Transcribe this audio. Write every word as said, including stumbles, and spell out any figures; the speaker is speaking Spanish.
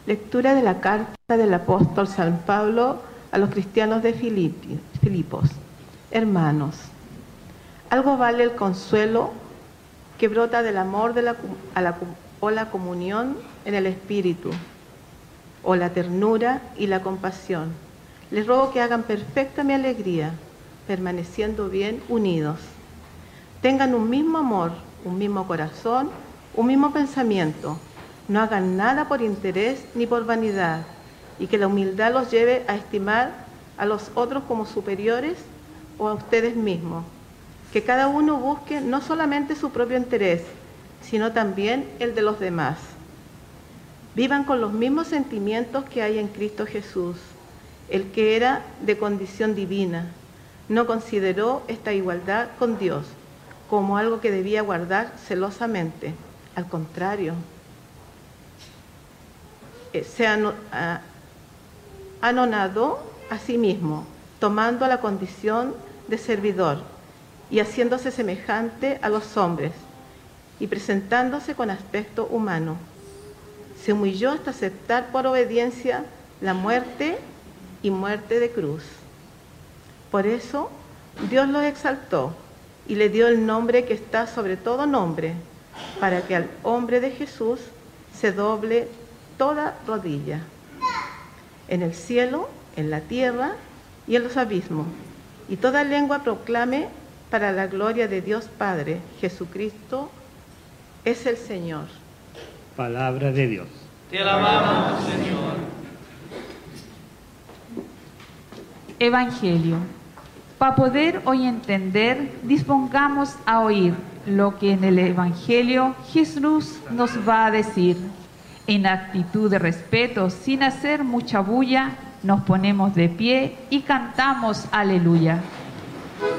Lectura de la carta del apóstol San Pablo a los cristianos de Filipi- Filipos. Hermanos, algo vale el consuelo que brota del amor de la, a la, o la comunión en el Espíritu, o la ternura y la compasión. Les ruego que hagan perfecta mi alegría, permaneciendo bien unidos. Tengan un mismo amor, un mismo corazón, un mismo pensamiento. No hagan nada por interés ni por vanidad, y que la humildad los lleve a estimar a los otros como superiores o a ustedes mismos. Que cada uno busque no solamente su propio interés, sino también el de los demás. Vivan con los mismos sentimientos que hay en Cristo Jesús, el que era de condición divina. No consideró esta igualdad con Dios como algo que debía guardar celosamente. Al contrario, se anonadó a sí mismo, tomando la condición de servidor y haciéndose semejante a los hombres y presentándose con aspecto humano. Se humilló hasta aceptar por obediencia la muerte y muerte de cruz. Por eso Dios lo exaltó y le dio el nombre que está sobre todo nombre, para que al nombre de Jesús se doble toda rodilla, en el cielo, en la tierra y en los abismos, y toda lengua proclame para la gloria de Dios Padre, Jesucristo es el Señor. Palabra de Dios. Te alabamos, Señor. Evangelio. Para poder hoy entender, dispongamos a oír lo que en el Evangelio Jesús nos va a decir. En actitud de respeto, sin hacer mucha bulla, nos ponemos de pie y cantamos aleluya.